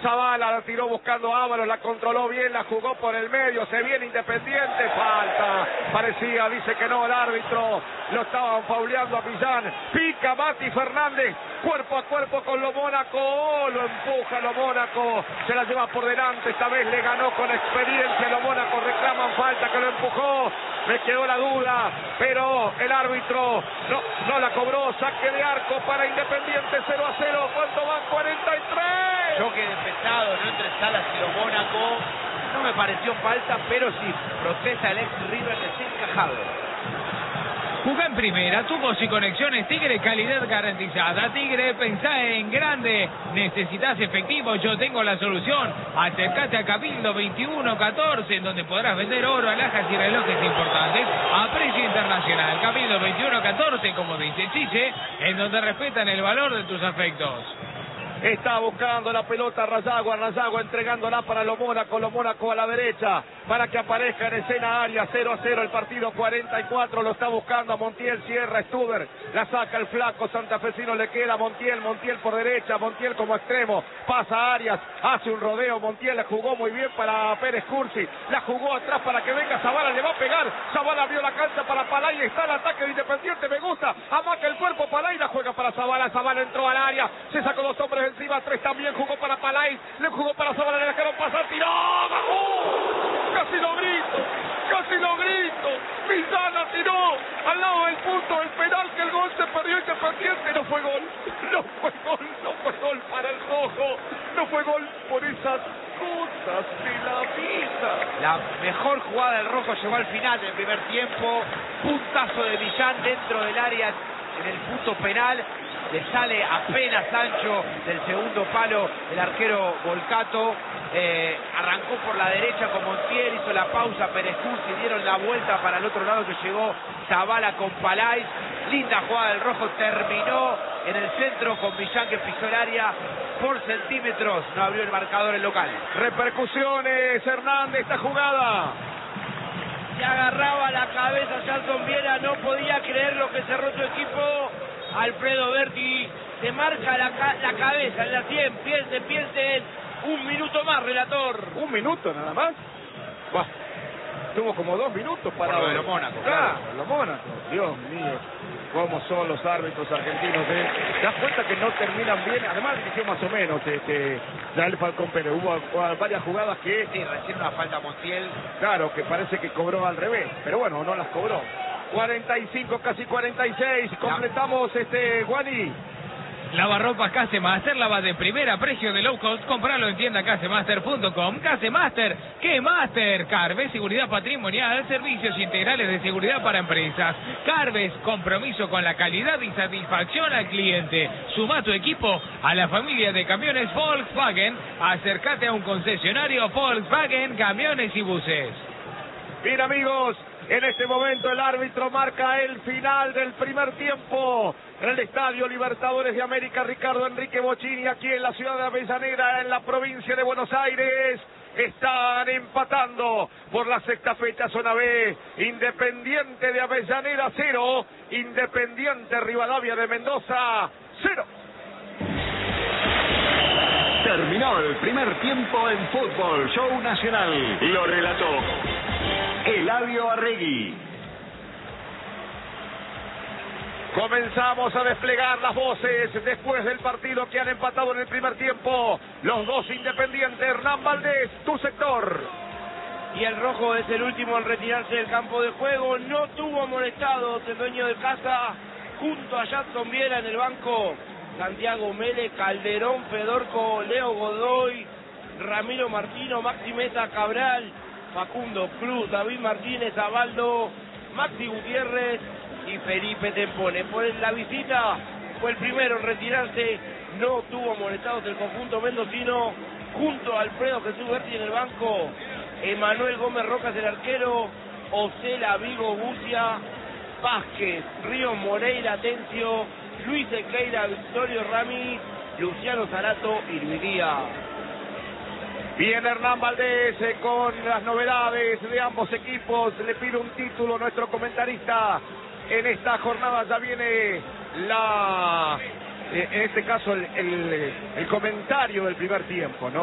Zavala la tiró buscando a Ábalos, la controló bien, la jugó por el medio, se viene Independiente, falta, parecía, dice que no, el árbitro, lo estaban fauleando a Millán, pica Mati Fernández, cuerpo a cuerpo con Lo Mónaco, lo empuja Lo Mónaco, se la lleva por delante, esta vez le ganó con experiencia, Lo Mónaco reclaman falta que lo empujó, me quedó la duda, pero el árbitro no la cobró, saque de arco para Independiente, 0-0, ¿cuánto van? 43. Choque de pesado, ¿no? Entre Salas y Lo Mónaco. No me pareció falta, pero sí protesta el ex River desencajado. Jugá en primera, tubos y conexiones Tigre, calidad garantizada. Tigre, pensá en grande, necesitas efectivo, yo tengo la solución. Acércate a Cabildo 2114, en donde podrás vender oro, alhajas y relojes importantes a precio internacional. Cabildo 2114, como dice Chiche, en donde respetan el valor de tus afectos. Está buscando la pelota Rayagua entregándola para Lo Mónaco a la derecha, para que aparezca en escena Arias, 0-0 el partido, 44, lo está buscando a Montiel, cierra Stuber, la saca el flaco santafesino, le queda Montiel por derecha, Montiel como extremo, pasa Arias, hace un rodeo, Montiel la jugó muy bien para Pérez Cursi, la jugó atrás para que venga Zavala, le va a pegar, Zavala abrió la cancha para Palay, está el ataque de Independiente, me gusta, amaca el cuerpo Palay, la juega para Zavala entró al área, se sacó dos hombres encima, tres también, jugó para Palay, le jugó para Zavala, le dejaron pasar, tiró, ¡bajó! Casi lo grito, Villana tiró al lado del punto del penal, que el gol se perdió Independiente, no fue gol para el rojo, no fue gol por esas cosas de la vida. La mejor jugada del rojo llegó al final del primer tiempo, puntazo de Millán dentro del área en el punto penal, le sale apenas ancho del segundo palo el arquero Volcato, arrancó por la derecha con Montiel, hizo la pausa Pérez Cursi, dieron la vuelta para el otro lado que llegó Zavala con Palay, linda jugada del rojo, terminó en el centro con Millán que pisó el área por centímetros, no abrió el marcador el local. Repercusiones, Hernández, esta jugada. Se agarraba la cabeza Jason Viera, no podía creer lo que cerró su equipo. Alfredo Berti se marca la cabeza en la 100, piensen, un minuto más, relator. ¿Un minuto nada más? Bah, tuvo como 2 minutos para Lo de Lo Mónaco, claro. Lo Mónaco, Dios mío, cómo son los árbitros argentinos, ¿Te das cuenta que no terminan bien? Además dirigió más o menos ya el Falcón Pérez, hubo varias jugadas que... Sí, recién una falta a Montiel. Claro, que parece que cobró al revés, pero bueno, no las cobró. 45, casi 46, completamos Guani. Lavarropas Casemaster, lava de primera, precio de low cost, compralo en tienda casemaster.com. Casemaster, ¿qué Master? Carves, seguridad patrimonial, servicios integrales de seguridad para empresas. Carves, compromiso con la calidad y satisfacción al cliente. Suma tu equipo a la familia de camiones Volkswagen. Acércate a un concesionario Volkswagen, camiones y buses. Bien, amigos, en este momento el árbitro marca el final del primer tiempo en el Estadio Libertadores de América Ricardo Enrique Bocchini, aquí en la ciudad de Avellaneda, en la provincia de Buenos Aires. Están empatando por la sexta fecha, zona B. Independiente de Avellaneda 0, Independiente Rivadavia de Mendoza 0. Terminó el primer tiempo en Fútbol Show Nacional. Lo relató Eladio Arregui. Comenzamos a desplegar las voces después del partido que han empatado en el primer tiempo. Los dos Independientes. Hernán Valdés, tu sector. Y el rojo es el último en retirarse del campo de juego. No tuvo amonestados el dueño de casa. Junto a Jason Viera en el banco, Santiago Mele, Calderón, Fedorco, Leo Godoy, Ramiro Martino, Maxi Mesa Cabral, Facundo Cruz, David Martínez, Abaldo, Maxi Gutiérrez y Felipe Tempone. Por la visita fue el primero en retirarse, no tuvo amonestados el conjunto mendocino, junto a Alfredo Jesús Berti en el banco, Emanuel Gómez Rojas el arquero, Ocela Vigo Bucia, Vázquez, Río Moreira Atencio, Luis Equeira, Victorio Rami, Luciano Zarato y Luis Díaz. Bien, Hernán Valdés con las novedades de ambos equipos. Le pido un título a nuestro comentarista. En esta jornada ya viene en este caso el comentario del primer tiempo, ¿no?